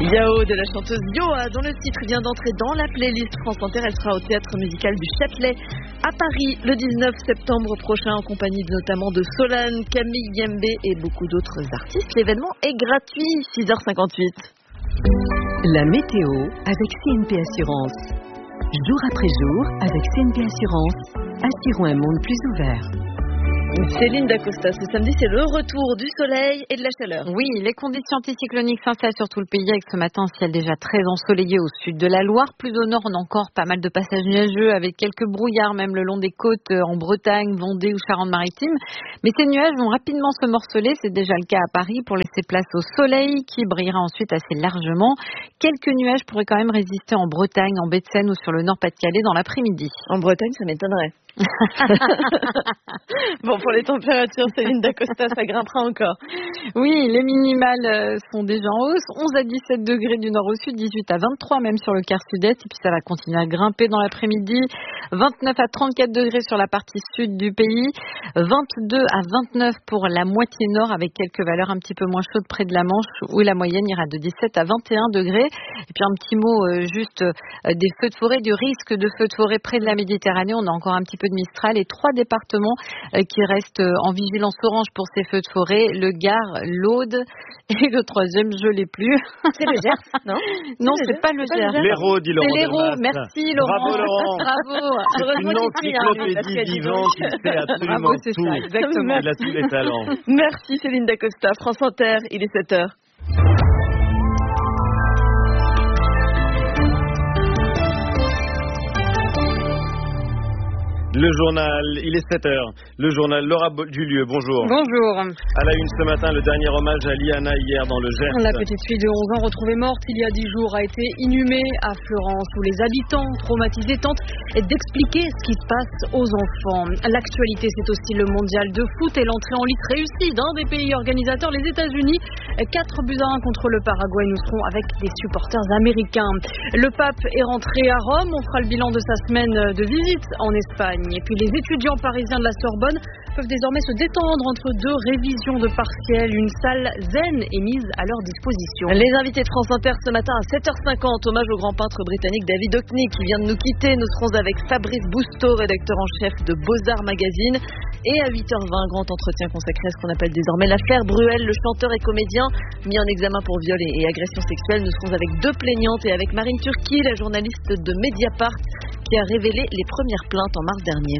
Yao de la chanteuse Yoa, dont le titre vient d'entrer dans la playlist France Inter. Elle sera au théâtre musical du Châtelet à Paris le 19 septembre prochain en compagnie notamment de Solane, Camille Yembe et beaucoup d'autres artistes. L'événement est gratuit, 6h58. La météo avec CNP Assurance. Jour après jour, avec CNP Assurance, assurons un monde plus ouvert. Céline Dacosta, ce samedi, c'est le retour du soleil et de la chaleur. Oui, les conditions anticycloniques s'installent sur tout le pays avec ce matin un ciel déjà très ensoleillé au sud de la Loire. Plus au nord, on a encore pas mal de passages nuageux avec quelques brouillards même le long des côtes en Bretagne, Vendée ou Charente-Maritime. Mais ces nuages vont rapidement se morceler. C'est déjà le cas à Paris pour laisser place au soleil qui brillera ensuite assez largement. Quelques nuages pourraient quand même résister en Bretagne, en Baie-de-Seine ou sur le Nord-Pas-de-Calais dans l'après-midi. En Bretagne, ça m'étonnerait. Bon, pour les températures, Céline Dacosta, ça grimpera encore. Oui, les minimales sont déjà en hausse. 11 à 17 degrés du nord au sud, 18 à 23 même sur le quart sud-est. Et puis ça va continuer à grimper dans l'après-midi. 29 à 34 degrés sur la partie sud du pays. 22 à 29 pour la moitié nord avec quelques valeurs un petit peu moins chaudes près de la Manche où la moyenne ira de 17 à 21 degrés. Et puis un petit mot juste des feux de forêt, du risque de feux de forêt près de la Méditerranée. On a encore un petit peu de Mistral et 3 départements qui restent en vigilance orange pour ces feux de forêt, le Gard, l'Aude et le troisième, je l'ai plus. C'est le Gers, non? Non, c'est pas le Gers. L'Hérault, dit Laurent. C'est l'Hérault, merci Laurent. Bravo Laurent. Bravo. Une encyclopédie vivante, il sait absolument Bravo, c'est tout. ça, exactement. Il a tous les talents. Merci Céline Dacosta, France Inter, il est 7h. Le journal, il est 7h. Le journal Laura Dulieu, bonjour. Bonjour. À la une ce matin, le dernier hommage à Liana hier dans le Gers. La petite fille de 11 ans retrouvée morte il y a 10 jours a été inhumée à Fleurance où les habitants traumatisés tentent d'expliquer ce qui se passe aux enfants. L'actualité, c'est aussi le mondial de foot et l'entrée en lice réussie d'un des pays organisateurs, les États-Unis. 4 buts à 1 contre le Paraguay. Nous serons avec des supporters américains. Le pape est rentré à Rome. On fera le bilan de sa semaine de visite en Espagne. Et puis les étudiants parisiens de la Sorbonne peuvent désormais se détendre entre 2 révisions de partiels. Une salle zen est mise à leur disposition. Les invités de France Inter ce matin à 7h50, hommage au grand peintre britannique David Hockney qui vient de nous quitter. Nous serons avec Fabrice Bousteau, rédacteur en chef de Beaux-Arts Magazine. Et à 8h20, grand entretien consacré à ce qu'on appelle désormais l'affaire Bruel, le chanteur et comédien mis en examen pour viol et agression sexuelle. Nous serons avec 2 plaignantes et avec Marine Turki, la journaliste de Mediapart, qui a révélé les premières plaintes en mars dernier.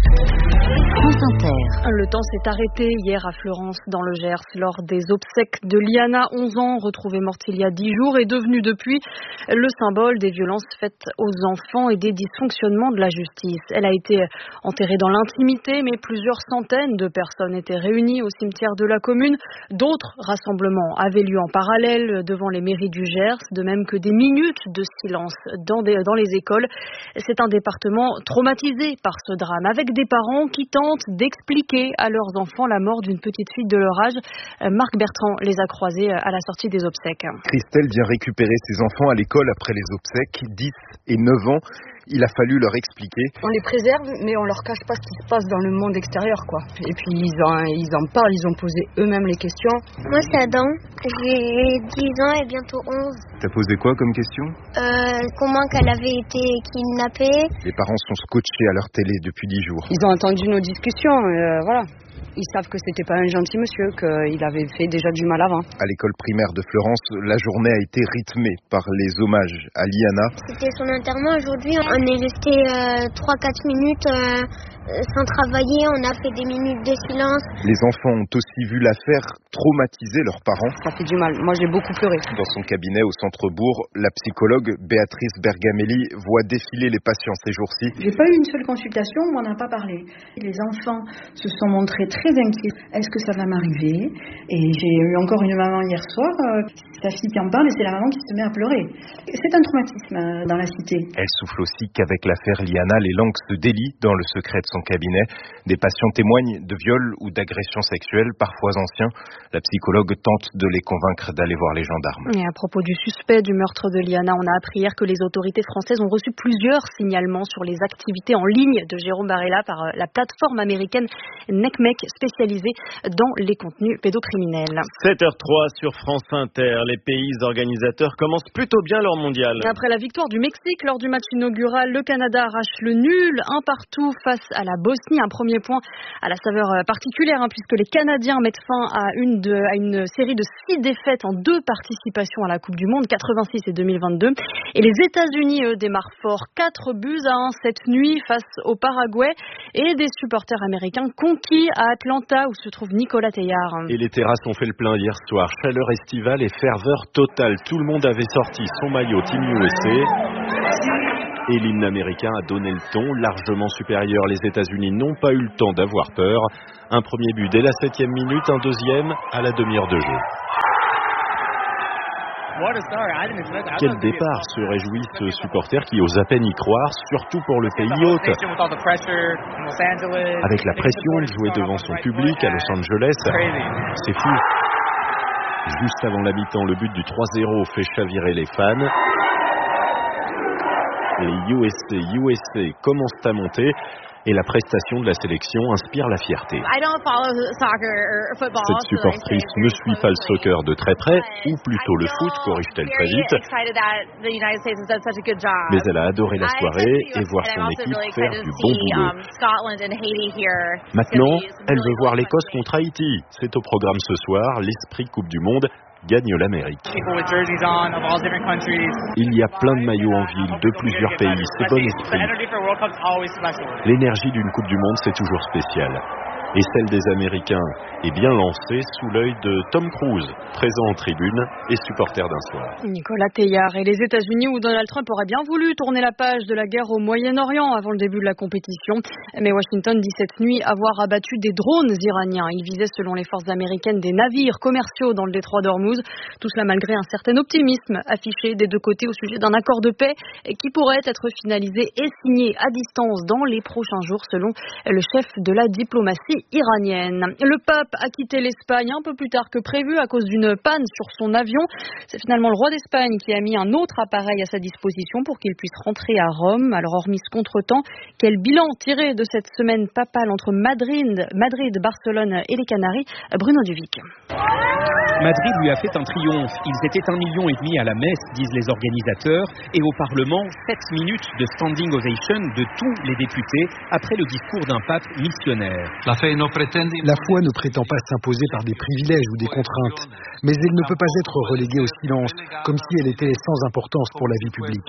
France Inter. Le temps s'est arrêté hier à Fleurance dans le Gers lors des obsèques de Liana, 11 ans, retrouvée morte il y a 10 jours et devenue depuis le symbole des violences faites aux enfants et des dysfonctionnements de la justice. Elle a été enterrée dans l'intimité, mais plusieurs centaines de personnes étaient réunies au cimetière de la commune. D'autres rassemblements avaient lieu en parallèle devant les mairies du Gers, de même que des minutes de silence dans les écoles. C'est un département traumatisé par ce drame, avec des parents qui tentent d'expliquer à leurs enfants la mort d'une petite fille de leur âge. Marc Bertrand les a croisés à la sortie des obsèques. Christelle vient récupérer ses enfants à l'école après les obsèques, 10 et 9 ans. Il a fallu leur expliquer. On les préserve, mais on leur cache pas ce qui se passe dans le monde extérieur, quoi. Et puis ils en parlent, ils ont posé eux-mêmes les questions. Moi c'est Adam, j'ai 10 ans et bientôt 11. T'as posé quoi comme question? Comment qu'elle avait été kidnappée. Les parents sont scotchés à leur télé depuis 10 jours. Ils ont entendu nos discussions, voilà. Ils savent que c'était pas un gentil monsieur, qu'il avait fait déjà du mal avant. À l'école primaire de Fleurance, la journée a été rythmée par les hommages à Liana. C'était son enterrement aujourd'hui. On est resté 3-4 minutes sans travailler. On a fait des minutes de silence. Les enfants ont aussi vu l'affaire traumatiser leurs parents. Ça fait du mal. Moi, j'ai beaucoup pleuré. Dans son cabinet au centre-bourg, la psychologue Béatrice Bergamelli voit défiler les patients ces jours-ci. J'ai pas eu une seule consultation, on m'en a pas parlé. Les enfants se sont montrés très inquiets. Est-ce que ça va m'arriver? Et j'ai eu encore une maman hier soir, sa fille qui en parle, et c'est la maman qui se met à pleurer. C'est un traumatisme dans la cité. Elle souffle aussi qu'avec l'affaire Liana, les langues se délient dans le secret de son cabinet. Des patients témoignent de viols ou d'agressions sexuelles, parfois anciens. La psychologue tente de les convaincre d'aller voir les gendarmes. Et à propos du suspect du meurtre de Liana, on a appris hier que les autorités françaises ont reçu plusieurs signalements sur les activités en ligne de Jérôme Varela par la plateforme américaine NCMEC. mec spécialisé dans les contenus pédocriminels. 7h03 sur France Inter. Les pays organisateurs commencent plutôt bien leur mondial. Après la victoire du Mexique lors du match inaugural, le Canada arrache le nul, 1-1 face à la Bosnie. Un premier point à la saveur particulière, puisque les Canadiens mettent fin à une série de 6 défaites en 2 participations à la Coupe du Monde, 86 et 2022. Et les États-Unis, eux, démarrent fort, 4-1 cette nuit face au Paraguay, et des supporters américains conquis à Atlanta où se trouve Nicolas Teillard. Et les terrasses ont fait le plein hier soir. Chaleur estivale et ferveur totale. Tout le monde avait sorti son maillot Team USA. Et l'hymne américain a donné le ton, largement supérieur. Les États-Unis n'ont pas eu le temps d'avoir peur. Un premier but dès la 7e minute, un deuxième à la demi-heure de jeu. Quel départ, se réjouit ce supporter qui ose à peine y croire, surtout pour le pays hôte. Avec la pression de jouer devant son public à Los Angeles, c'est fou. Juste avant la mi-temps, le but du 3-0 fait chavirer les fans. Les USA commencent à monter. Et la prestation de la sélection inspire la fierté. Cette supportrice ne suit pas le soccer de très près, ou plutôt le foot, corrige-t-elle très vite. Mais elle a adoré la soirée et voir son équipe faire du bon boulot. Maintenant, elle veut voir l'Écosse contre Haïti. C'est au programme ce soir, l'esprit Coupe du Monde gagne l'Amérique. Il y a plein de maillots en ville de plusieurs pays, c'est bon esprit. L'énergie d'une Coupe du Monde, c'est toujours spécial. Et celle des Américains est bien lancée sous l'œil de Tom Cruise, présent en tribune et supporter d'un soir. Nicolas Teillard et les États-Unis où Donald Trump aurait bien voulu tourner la page de la guerre au Moyen-Orient avant le début de la compétition. Mais Washington dit cette nuit avoir abattu des drones iraniens. Ils visaient selon les forces américaines des navires commerciaux dans le détroit d'Ormuz. Tout cela malgré un certain optimisme affiché des deux côtés au sujet d'un accord de paix qui pourrait être finalisé et signé à distance dans les prochains jours selon le chef de la diplomatie iranienne. Le pape a quitté l'Espagne un peu plus tard que prévu à cause d'une panne sur son avion. C'est finalement le roi d'Espagne qui a mis un autre appareil à sa disposition pour qu'il puisse rentrer à Rome. Alors hormis ce contretemps, quel bilan tiré de cette semaine papale entre Madrid, Barcelone et les Canaries? Bruno Duvic. Madrid lui a fait un triomphe. Ils étaient 1,5 million à la messe, disent les organisateurs, et au Parlement, 7 minutes de standing ovation de tous les députés après le discours d'un pape missionnaire. La foi ne prétend pas s'imposer par des privilèges ou des contraintes, mais elle ne peut pas être reléguée au silence, comme si elle était sans importance pour la vie publique.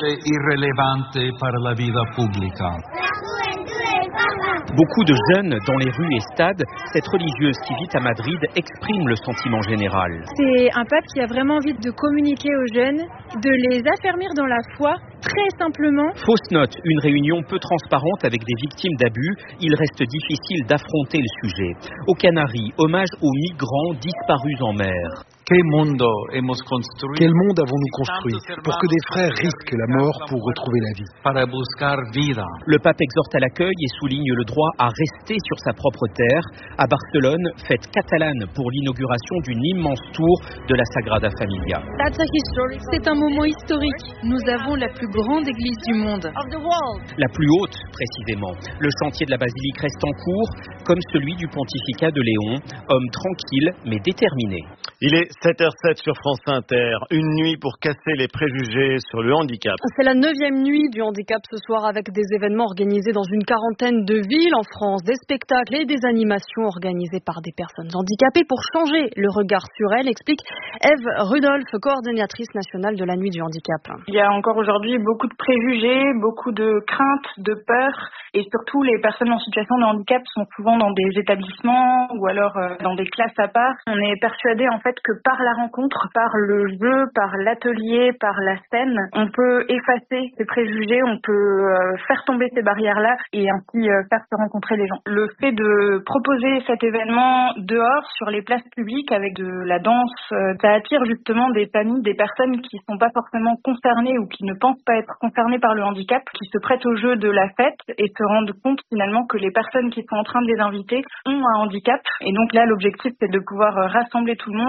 Beaucoup de jeunes dans les rues et stades, cette religieuse qui vit à Madrid exprime le sentiment général. C'est un pape qui a vraiment envie de communiquer aux jeunes, de les affermir dans la foi, très simplement. Fausse note, une réunion peu transparente avec des victimes d'abus. Il reste difficile d'affronter le sujet. Aux Canaries, hommage aux migrants disparus en mer. Quel monde avons-nous construit pour que des frères risquent la mort pour retrouver la vie? Le pape exhorte à l'accueil et souligne le droit à rester sur sa propre terre. À Barcelone, fête catalane pour l'inauguration d'une immense tour de la Sagrada Familia. C'est un moment historique. Nous avons la plus grande église du monde. La plus haute, précisément. Le chantier de la basilique reste en cours, comme celui du pontificat de Léon, homme tranquille mais déterminé. Il est 7h07 sur France Inter. Une nuit pour casser les préjugés sur le handicap. C'est la 9e nuit du handicap ce soir avec des événements organisés dans une quarantaine de villes en France, des spectacles et des animations organisées par des personnes handicapées pour changer le regard sur elles, explique Ève Rudolph, coordonnatrice nationale de la nuit du handicap. Il y a encore aujourd'hui beaucoup de préjugés, beaucoup de craintes, de peurs et surtout les personnes en situation de handicap sont souvent dans des établissements ou alors dans des classes à part. On est persuadé en fait que par la rencontre, par le jeu, par l'atelier, par la scène, on peut effacer ces préjugés, on peut faire tomber ces barrières-là et ainsi faire se rencontrer les gens. Le fait de proposer cet événement dehors, sur les places publiques, avec de la danse, ça attire justement des familles, des personnes qui ne sont pas forcément concernées ou qui ne pensent pas être concernées par le handicap, qui se prêtent au jeu de la fête et se rendent compte finalement que les personnes qui sont en train de les inviter ont un handicap. Et donc là, l'objectif, c'est de pouvoir rassembler tout le monde et se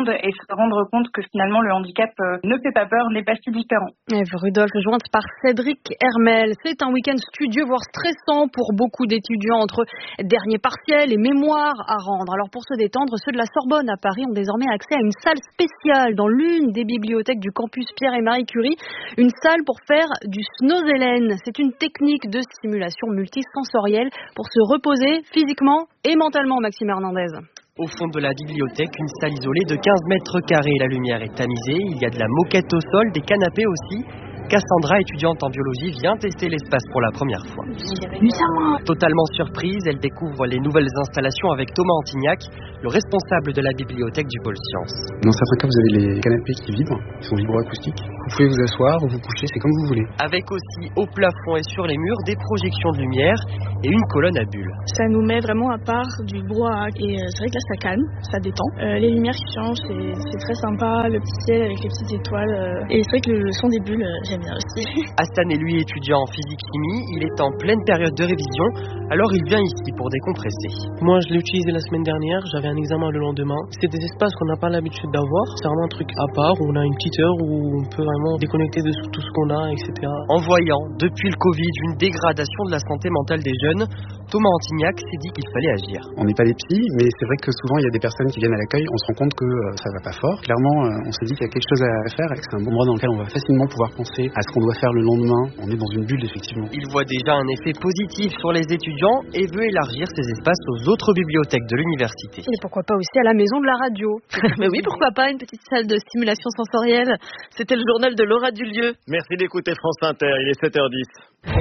se rendre compte que finalement le handicap ne fait pas peur, n'est pas si différent. Ève Rudolph, jointe par Cédric Hermel. C'est un week-end studieux, voire stressant pour beaucoup d'étudiants entre derniers partiels et mémoires à rendre. Alors pour se détendre, ceux de la Sorbonne à Paris ont désormais accès à une salle spéciale dans l'une des bibliothèques du campus Pierre et Marie Curie. Une salle pour faire du snozelen. C'est une technique de stimulation multisensorielle pour se reposer physiquement et mentalement, Maxime Hernandez. Au fond de la bibliothèque, une salle isolée de 15 mètres carrés. La lumière est tamisée, il y a de la moquette au sol, des canapés aussi. Cassandra, étudiante en biologie, vient tester l'espace pour la première fois. J'avais vu ça, moi. Totalement surprise, elle découvre les nouvelles installations avec Thomas Antignac, le responsable de la bibliothèque du pôle sciences. Dans certains cas, vous avez les canapés qui vibrent, qui sont vibroacoustiques. Vous pouvez vous asseoir ou vous coucher, c'est comme vous voulez. Avec aussi au plafond et sur les murs des projections de lumière et une colonne à bulles. Ça nous met vraiment à part du brouhaha et c'est vrai que là ça calme, ça détend. Les lumières qui changent, c'est très sympa, le petit ciel avec les petites étoiles et c'est vrai que le son des bulles, j'aime bien aussi. Hassan est lui étudiant en physique-chimie, il est en pleine période de révision, alors il vient ici pour décompresser. Moi je l'ai utilisé la semaine dernière, j'avais un examen le lendemain. C'est des espaces qu'on n'a pas l'habitude d'avoir, c'est vraiment un truc à part, où on a une petite heure où on peut vraiment déconnecter de tout ce qu'on a, etc. En voyant, depuis le Covid, une dégradation de la santé mentale des jeunes, Thomas Antignac s'est dit qu'il fallait agir. On n'est pas des psys, mais c'est vrai que souvent il y a des personnes qui viennent à l'accueil, on se rend compte que ça va pas fort. Clairement, on s'est dit qu'il y a quelque chose à faire et que c'est un bon endroit dans lequel on va facilement pouvoir penser à ce qu'on doit faire le lendemain. On est dans une bulle, effectivement. Il voit déjà un effet positif sur les étudiants et veut élargir ces espaces aux autres bibliothèques de l'université. Et pourquoi pas aussi à la maison de la radio. Mais oui, pourquoi pas une petite salle de stimulation sensorielle. C'était le journal de Laura Dulieu. Merci d'écouter France Inter, il est 7h10.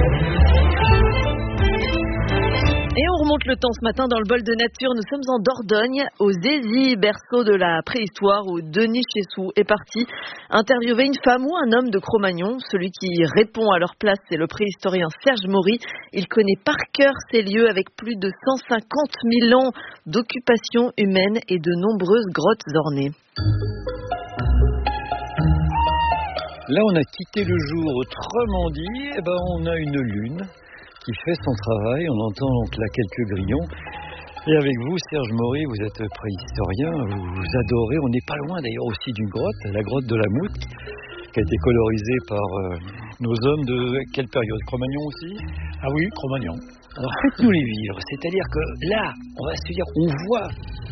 Et on remonte le temps ce matin dans le bol de nature. Nous sommes en Dordogne, au Zézy, berceau de la préhistoire, où Denis Chessou est parti interviewer une femme ou un homme de Cro-Magnon. Celui qui répond à leur place, c'est le préhistorien Serge Maury. Il connaît par cœur ces lieux avec plus de 150 000 ans d'occupation humaine et de nombreuses grottes ornées. Là, on a quitté le jour, autrement dit, on a une lune qui fait son travail. On entend donc là quelques grillons. Et avec vous, Serge Maury, vous êtes préhistorien, vous adorez, on n'est pas loin d'ailleurs aussi d'une grotte, la grotte de la Moute, qui a été colorisée par nos hommes de quelle période? Cro-Magnon aussi? Ah oui, Cro-Magnon. Alors faites-nous les vivre, c'est-à-dire que là, on va se dire, on voit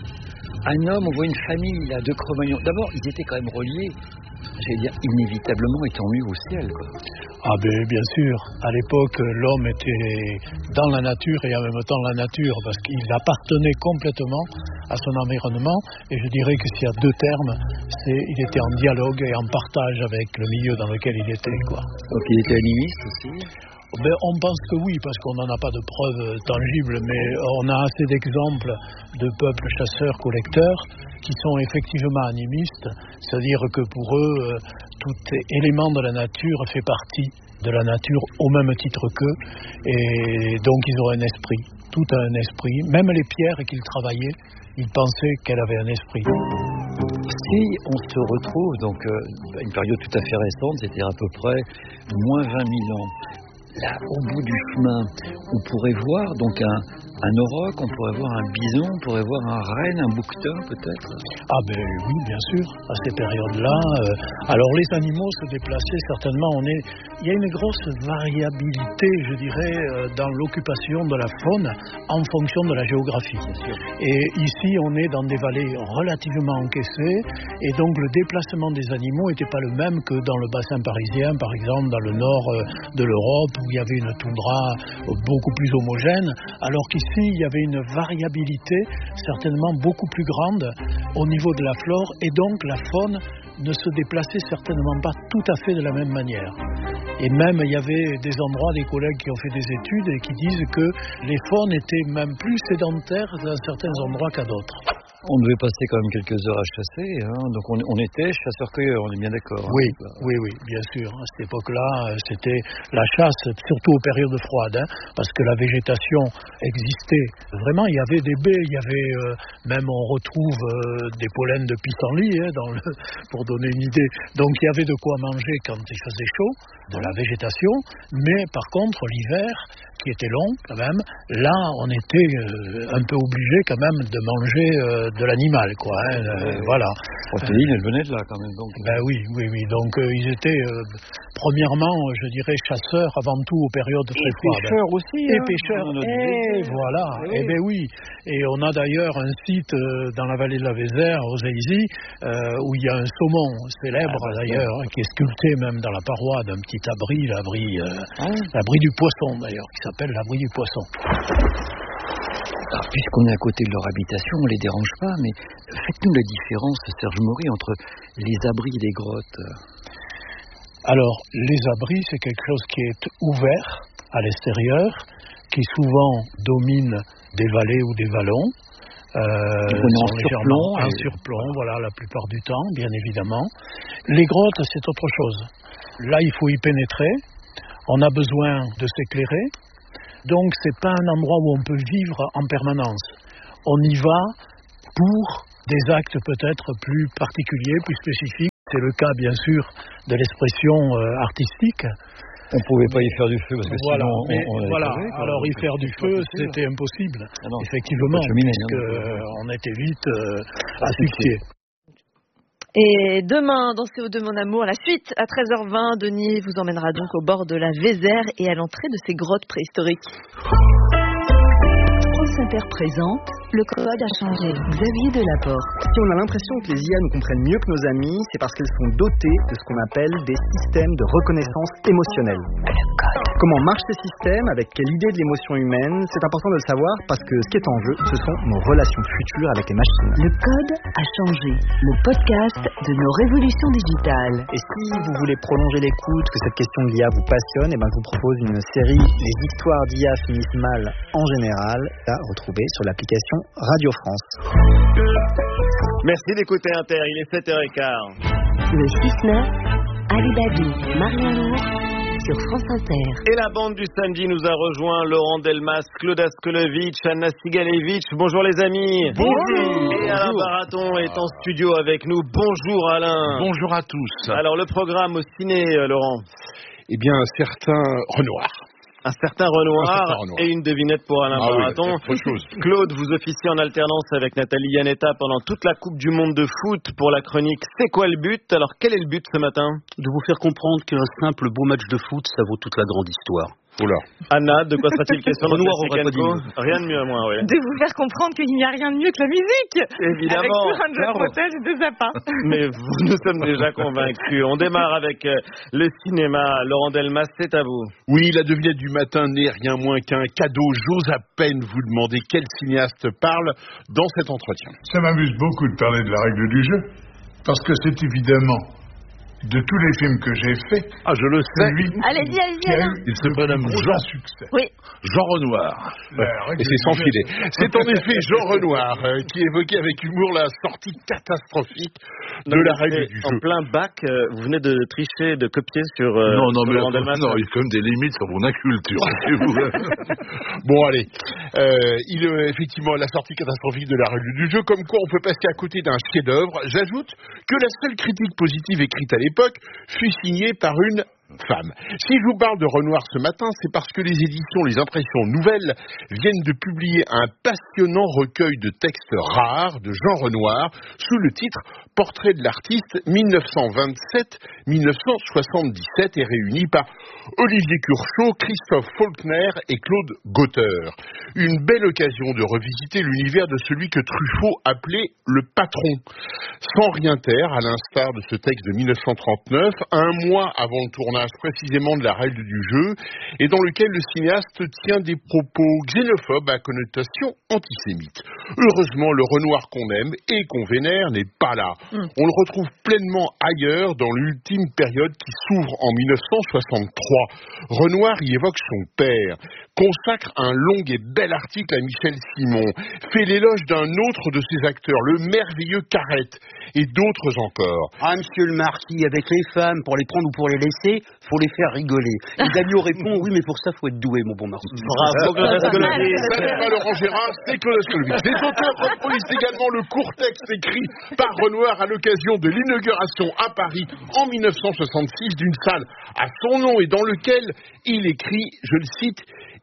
un homme, on voit une famille là, de Cro-Magnon. D'abord, ils étaient quand même reliés, j'allais dire, inévitablement étant mis au ciel, quoi. Ah ben bien sûr, à l'époque l'homme était dans la nature et en même temps la nature parce qu'il appartenait complètement à son environnement et je dirais que s'il y a deux termes, c'est il était en dialogue et en partage avec le milieu dans lequel il était, quoi. Donc il était animiste aussi? On pense que oui, parce qu'on n'en a pas de preuves tangibles, mais on a assez d'exemples de peuples chasseurs-collecteurs qui sont effectivement animistes, c'est-à-dire que pour eux, tout élément de la nature fait partie de la nature au même titre qu'eux, et donc ils ont un esprit, tout a un esprit, même les pierres qu'ils travaillaient, ils pensaient qu'elles avaient un esprit. Si on se retrouve, donc une période tout à fait récente, c'est-à-dire à peu près moins 20 000 ans, là, au bout du chemin, on pourrait voir donc un auroch, on pourrait voir un bison, on pourrait voir un renne, un bouquetin peut-être. Ah ben oui, bien sûr, à ces périodes-là. Alors les animaux se déplaçaient certainement. Il y a une grosse variabilité, je dirais, dans l'occupation de la faune en fonction de la géographie. Et ici, on est dans des vallées relativement encaissées, et donc le déplacement des animaux n'était pas le même que dans le bassin parisien, par exemple dans le nord de l'Europe, où il y avait une toundra beaucoup plus homogène, alors qu'ici, il y avait une variabilité certainement beaucoup plus grande au niveau de la flore, et donc la faune ne se déplaçait certainement pas tout à fait de la même manière. Et même, il y avait des endroits, des collègues qui ont fait des études et qui disent que les faunes étaient même plus sédentaires dans certains endroits qu'à d'autres. On devait passer quand même quelques heures à chasser, hein. Donc on était chasseurs-cueilleurs, on est bien d'accord. Oui, oui, bien sûr. À cette époque-là, c'était la chasse, surtout aux périodes froides, hein, parce que la végétation existait. Vraiment, il y avait des baies, il y avait même, on retrouve des pollens de pissenlit, hein, pour donner une idée. Donc il y avait de quoi manger quand il faisait chaud, de la végétation, mais par contre, l'hiver, qui était long quand même, là, on était un peu obligé quand même de manger de l'animal, quoi. Voilà. La protéine, elle venait de là, quand même. Donc. Ben oui. Donc, ils étaient, premièrement, je dirais, chasseurs avant tout aux périodes très froides. Et pêcheurs aussi. Et pêcheurs. Voilà. Oui. Ben oui. Et on a d'ailleurs un site dans la vallée de la Vézère, aux Aisy, où il y a un saumon célèbre, d'ailleurs, qui est sculpté même dans la paroi d'un petit abri, l'abri du poisson, d'ailleurs, qui s'appelle l'abri du poisson. Alors, puisqu'on est à côté de leur habitation, on ne les dérange pas, mais faites-nous la différence, Serge Maury, entre les abris et les grottes. Alors, les abris, c'est quelque chose qui est ouvert à l'extérieur, qui souvent domine des vallées ou des vallons. En surplomb, voilà, la plupart du temps, bien évidemment. Les grottes, c'est autre chose. Là, il faut y pénétrer. On a besoin de s'éclairer. Donc, c'est pas un endroit où on peut vivre en permanence. On y va pour des actes peut-être plus particuliers, plus spécifiques. C'est le cas, bien sûr, de l'expression artistique. On ne pouvait pas y faire du feu parce que sinon on alors y faire du feu, c'était impossible. Effectivement, puisqu'on était vite asphyxié. Et demain, dans CO2 Mon Amour, la suite à 13h20, Denis vous emmènera donc au bord de la Vézère et à l'entrée de ces grottes préhistoriques. France Inter présente, le code a changé. Xavier Delaporte. Si on a l'impression que les IA nous comprennent mieux que nos amis, c'est parce qu'elles sont dotées de ce qu'on appelle des systèmes de reconnaissance émotionnelle. Comment marchent ces systèmes, avec quelle idée de l'émotion humaine, c'est important de le savoir parce que ce qui est en jeu, ce sont nos relations futures avec les machines. Le code a changé, le podcast de nos révolutions digitales. Et si vous voulez prolonger l'écoute, que cette question de l'IA vous passionne, je vous propose une série Les histoires d'IA finissent mal en général, à retrouver sur l'application Radio France. Merci d'écouter Inter, il est 7h15. Le 6-9, Ali Dadou, Marlène Lourd, sur France Inter. Et la bande du samedi nous a rejoint Laurent Delmas, Claude Askolovitch, Anna Sigalevitch. Bonjour les amis. Bonjour. Et Alain Baraton est en studio avec nous. Bonjour Alain. Bonjour à tous. Alors le programme au ciné, Laurent. Eh bien, un certain Renoir. Un certain Renoir et une devinette pour Alain Baraton. Oui, Claude, vous officiez en alternance avec Nathalie Yanetta pendant toute la Coupe du Monde de foot pour la chronique C'est quoi le but ? Alors quel est le but ce matin ? De vous faire comprendre qu'un simple beau match de foot, ça vaut toute la grande histoire. Oula. Anna, de quoi sera-t-il question dans Renoir aurait pas dit rien de mieux à moi, oui. De vous faire comprendre qu'il n'y a rien de mieux que la musique. Évidemment. Avec plein de jeux de potage et de zappa. Mais nous sommes déjà convaincus. On démarre avec le cinéma. Laurent Delmas, c'est à vous. Oui, la devinette du matin n'est rien moins qu'un cadeau. J'ose à peine vous demander quel cinéaste parle dans cet entretien. Ça m'amuse beaucoup de parler de la règle du jeu, parce que c'est évidemment, de tous les films que j'ai faits, je le sais. Lui allez-y, Alain. Il se prénomme Jean succès. Oui. Jean Renoir. Et c'est sans filet. C'est en effet Jean Renoir qui évoquait avec humour la sortie catastrophique de la règle du jeu. En plein bac, vous venez de tricher, de copier sur non, mais Laurent Delmas. Non, il y a quand même des limites sur mon inculture. Bon, allez. Effectivement, la sortie catastrophique de la règle du jeu, comme quoi on peut passer à côté d'un chef-d'œuvre. J'ajoute que la seule critique positive écrite à l'époque fut signée par une femme. Si je vous parle de Renoir ce matin, c'est parce que les éditions Les Impressions Nouvelles viennent de publier un passionnant recueil de textes rares de Jean Renoir sous le titre Portrait de l'artiste 1927-1977 et réuni par Olivier Curchod, Christophe Faulkner et Claude Gauthier. Une belle occasion de revisiter l'univers de celui que Truffaut appelait le patron. Sans rien taire, à l'instar de ce texte de 1939, un mois avant le tournage précisément de la règle du jeu, et dans lequel le cinéaste tient des propos xénophobes à connotation antisémite. Heureusement, le Renoir qu'on aime et qu'on vénère n'est pas là. On le retrouve pleinement ailleurs dans l'ultime période qui s'ouvre en 1963. Renoir y évoque son père, consacre un long et bel article à Michel Simon, fait l'éloge d'un autre de ses acteurs, le merveilleux Carrette, et d'autres encore. Ah, monsieur le marquis, avec les femmes, pour les prendre ou pour les laisser, faut les faire rigoler. Et Daniel répond, oui, mais pour ça, faut être doué, mon bon marquis. Bravo, Claude Askolovitch. Ça n'est pas Laurent Gérard, c'est Claude Askolovitch. Les auteurs reproduisent également le court texte écrit par Renoir à l'occasion de l'inauguration à Paris en 1966 d'une salle à son nom et dans lequel il écrit, je le cite,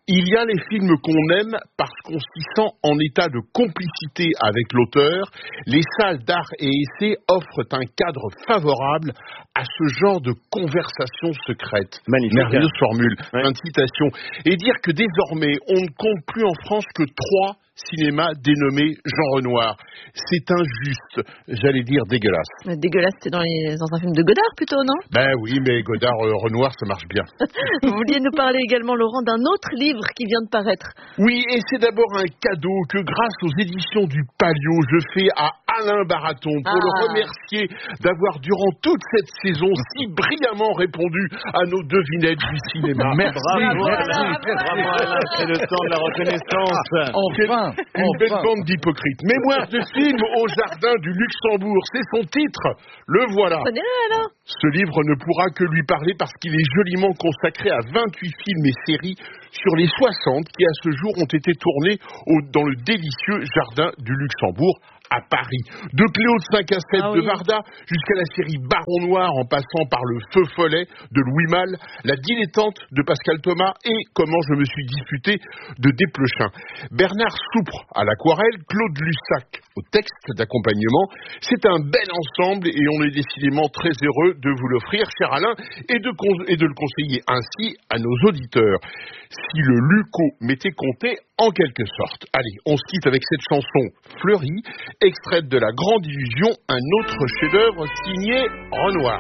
Il y a les films qu'on aime parce qu'on s'y sent en état de complicité avec l'auteur. Les salles d'art et essai offrent un cadre favorable à ce genre de conversation secrète. Magnifique. Merveilleuse formule. Ouais. Fin de citation. Et dire que désormais, on ne compte plus en France que 3 cinémas dénommés Jean Renoir. C'est injuste, j'allais dire dégueulasse. Dégueulasse, c'était dans un film de Godard plutôt, non? Ben oui, mais Godard, Renoir, ça marche bien. Vous vouliez nous parler également, Laurent, d'un autre livre qui vient de paraître. Oui, et c'est d'abord un cadeau que grâce aux éditions du Palio, je fais à Alain Baraton pour le remercier d'avoir durant toute cette saison si brillamment répondu à nos devinettes du cinéma. Merci. Bravo Alain, c'est le temps de la reconnaissance. Enfin, une belle bande d'hypocrites. Mémoire de film au jardin du Luxembourg, c'est son titre. Le voilà. Ce livre ne pourra que lui parler parce qu'il est joliment consacré à 28 films et séries sur les 60 qui à ce jour ont été tournés dans le délicieux jardin du Luxembourg à Paris. De Cléo de 5 à 7 de Varda jusqu'à la série Baron Noir en passant par Le Feu Follet de Louis Malle, La Dilettante de Pascal Thomas et Comment je me suis disputé de Desplechin. Bernard Soupre à l'aquarelle, Claude Lussac au texte d'accompagnement. C'est un bel ensemble et on est décidément très heureux de vous l'offrir, cher Alain, et de le conseiller ainsi à nos auditeurs. Si le Luco m'était compté en quelque sorte. Allez, on se quitte avec cette chanson Fleurie, extraite de La Grande Illusion, un autre chef-d'œuvre signé Renoir.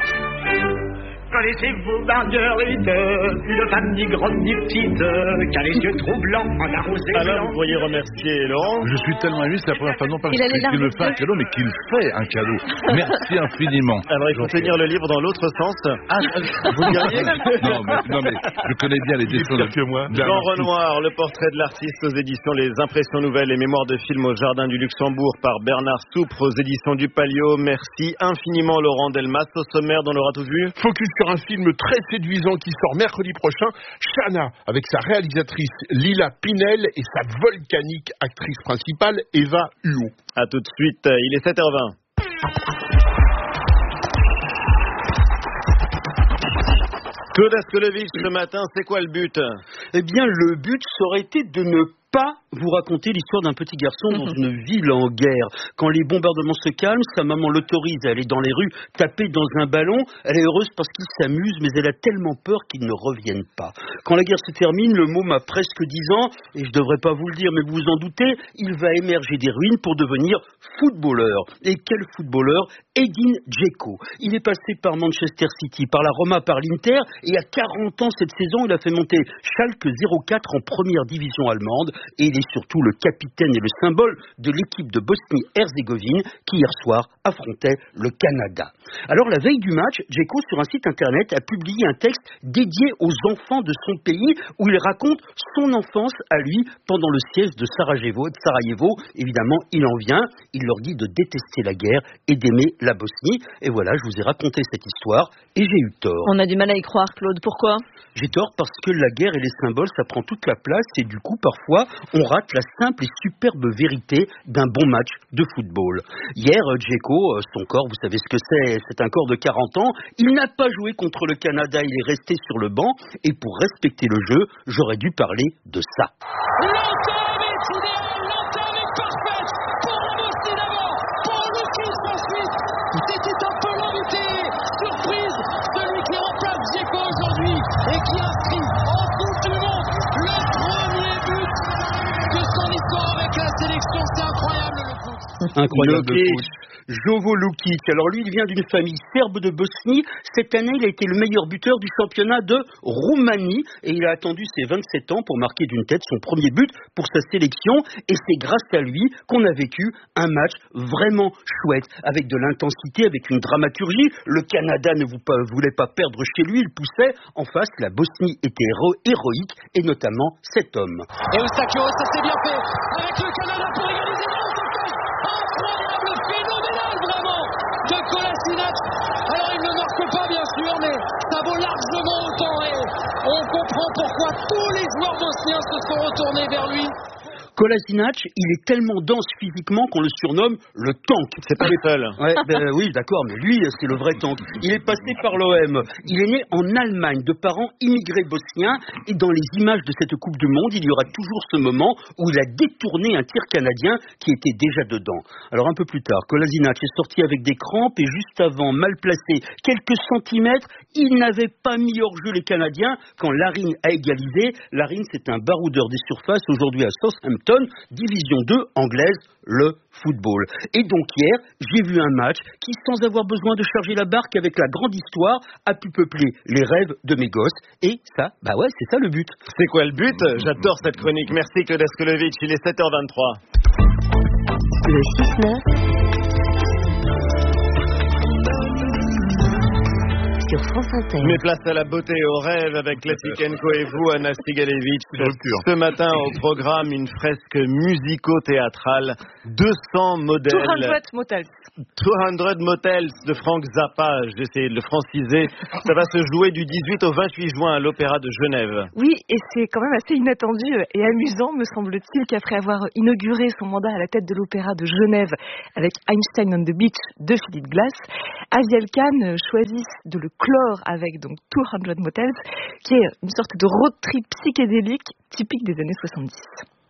Connaissez-vous Marguerite, une femme ni grande ni petite, qui a les yeux troublants en arrosé Alors, blanc. vous pourriez remercier Laurent. Je suis tellement ému, c'est la première fois non pas Il a les qu'il me larmes fait un cadeau, mais qu'il fait un cadeau. Merci infiniment. Alors, il faut tenir le livre dans l'autre sens. Vous diriez non, mais je connais bien les dessins que moi. Jean Renoir, le portrait de l'artiste aux éditions Les Impressions Nouvelles et Mémoires de films au Jardin du Luxembourg par Bernard Soupre aux éditions du Palio. Merci infiniment Laurent Delmas. Au sommaire, on l'aura tous vu. Focus sur un film très séduisant qui sort mercredi prochain, Chana, avec sa réalisatrice Lila Pinel et sa volcanique actrice principale Eva Huot. A tout de suite, il est 7h20. Claude Askolovitch, ce matin, c'est quoi le but? Eh bien, le but, ça aurait été de ne pas vous raconter l'histoire d'un petit garçon dans une ville en guerre. Quand les bombardements se calment, sa maman l'autorise à aller dans les rues, taper dans un ballon. Elle est heureuse parce qu'il s'amuse, mais elle a tellement peur qu'il ne revienne pas. Quand la guerre se termine, le môme a presque 10 ans, et je devrais pas vous le dire, mais vous vous en doutez, il va émerger des ruines pour devenir footballeur. Et quel footballeur? Edin Dzeko. Il est passé par Manchester City, par la Roma, par l'Inter, et à 40 ans cette saison, il a fait monter Schalke 04 en première division allemande, et il est surtout le capitaine et le symbole de l'équipe de Bosnie-Herzégovine qui hier soir affrontait le Canada. Alors la veille du match, Dzeko sur un site internet a publié un texte dédié aux enfants de son pays où il raconte son enfance à lui pendant le siège de Sarajevo. Évidemment, il en vient, il leur dit de détester la guerre et d'aimer la Bosnie. Et voilà, je vous ai raconté cette histoire et j'ai eu tort. On a du mal à y croire, Claude. Pourquoi? J'ai tort parce que la guerre et les symboles, ça prend toute la place et du coup, parfois, on rate la simple et superbe vérité d'un bon match de football. Hier, Dzeko, son corps, vous savez ce que c'est un corps de 40 ans, il n'a pas joué contre le Canada, il est resté sur le banc et pour respecter le jeu, j'aurais dû parler de ça. L'entame est idéale, l'entame est parfaite pour la Bosnie d'abord, pour Lukic ensuite. C'était un peu l'invité surprise, celui qui remplace Dzeko aujourd'hui et qui inscrit en Coupe du Monde le premier but de son histoire avec la sélection. C'est incroyable le foot. Incroyable le foot. Jovo Lukic. Alors lui, il vient d'une famille serbe de Bosnie. Cette année, il a été le meilleur buteur du championnat de Roumanie et il a attendu ses 27 ans pour marquer d'une tête son premier but pour sa sélection et c'est grâce à lui qu'on a vécu un match vraiment chouette avec de l'intensité, avec une dramaturgie. Le Canada ne voulait pas perdre chez lui, il poussait. En face, la Bosnie était héroïque et notamment cet homme. Et Eustakio, ça s'est bien fait avec le Canada pour égaliser. Incroyable, phénoménal vraiment de Kolasinac. Alors il ne marque pas bien sûr, mais ça vaut largement autant et on comprend pourquoi tous les joueurs bosniens se sont retournés vers lui. Kolasinac, il est tellement dense physiquement qu'on le surnomme le tank. C'est pas le seul. Ouais, oui, d'accord, mais lui, c'est le vrai tank. Il est passé par l'OM. Il est né en Allemagne de parents immigrés bosniens et dans les images de cette Coupe du Monde, il y aura toujours ce moment où il a détourné un tir canadien qui était déjà dedans. Alors un peu plus tard, Kolasinac est sorti avec des crampes et juste avant, mal placé, quelques centimètres, il n'avait pas mis hors jeu les Canadiens quand Larin a égalisé. Larin, c'est un baroudeur des surfaces aujourd'hui à Southampton, division 2 anglaise, le football. Et donc hier, j'ai vu un match qui, sans avoir besoin de charger la barque avec la grande histoire, a pu peupler les rêves de mes gosses. Et ça, bah ouais, c'est ça le but. C'est quoi le but? J'adore cette chronique. Merci Claude Askolovitch, il est 7h23. Le 6-9 sur France Inter. Mais place à la beauté et au rêve avec Classic & Co et vous, Anna Stigalevitch. Ce matin au programme, une fresque musico-théâtrale, 200 modèles. 200 motels. 200 motels de Frank Zappa, j'ai essayé de le franciser. Ça va se jouer du 18 au 28 juin à l'Opéra de Genève. Oui, et c'est quand même assez inattendu et amusant, me semble-t-il, qu'après avoir inauguré son mandat à la tête de l'Opéra de Genève avec Einstein on the Beach de Philip Glass, Aviel Khan choisisse de le clore avec donc 200 Motels, qui est une sorte de road trip psychédélique typique des années 70.